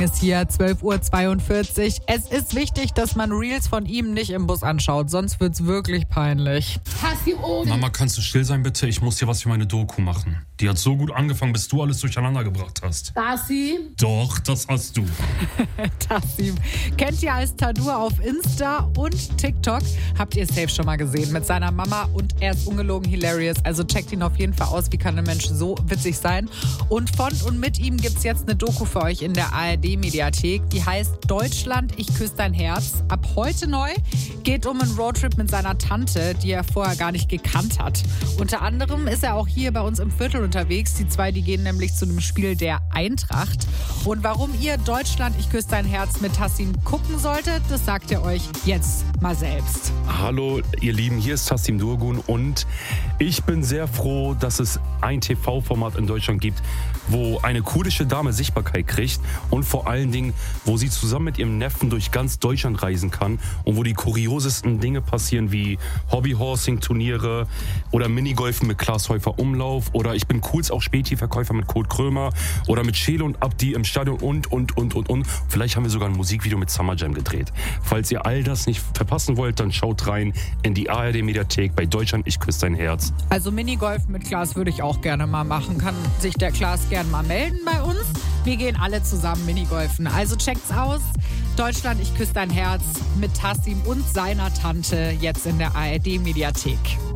ist hier, 12:42 Uhr. Es ist wichtig, dass man Reels von ihm nicht im Bus anschaut, sonst wird's wirklich peinlich. Mama, kannst du still sein bitte? Ich muss hier was für meine Doku machen. Die hat so gut angefangen, bis du alles durcheinander gebracht hast. Tassim? Doch, das hast du. Tassim. Kennt ihr als Tadur auf Insta und TikTok. Habt ihr safe schon mal gesehen mit seiner Mama und er ist ungelogen hilarious. Also checkt ihn auf jeden Fall aus. Wie kann ein Mensch so witzig sein? Und von und mit ihm gibt's jetzt eine Doku für euch in der ARD-Mediathek. Die heißt Deutschland, ich küsse dein Herz. Ab heute neu. Geht um einen Roadtrip mit seiner Tante, die er vorher gar nicht gekannt hat. Unter anderem ist er auch hier bei uns im Viertel unterwegs. Die zwei, die gehen nämlich zu einem Spiel der Eintracht. Und warum ihr Deutschland, ich küsse dein Herz mit Tassim gucken solltet, das sagt ihr euch jetzt mal selbst. Hallo ihr Lieben, hier ist Tassim Durgun und ich bin sehr froh, dass es ein TV-Format in Deutschland gibt, wo eine kurdische Dame Sichtbarkeit kriegt und vor allen Dingen, wo sie zusammen mit ihrem Neffen durch ganz Deutschland reisen kann und wo die kuriosesten Dinge passieren wie Hobbyhorsing-Turniere oder Minigolfen mit Klaas Häufer Umlauf oder ich bin Cools auch Späti-Verkäufer mit Kurt Krömer oder mit Schele und Abdi im Stadion und. Vielleicht haben wir sogar ein Musikvideo mit Summer Jam gedreht. Falls ihr all das nicht verpassen wollt, dann schaut rein in die ARD-Mediathek bei Deutschland, ich küsse dein Herz. Also Minigolf mit Klaas würde ich auch gerne mal machen. Kann sich der Klaas gerne mal melden bei uns. Wir gehen alle zusammen Minigolfen. Also checkt's aus. Deutschland, ich küsse dein Herz mit Tassim und seiner Tante jetzt in der ARD-Mediathek.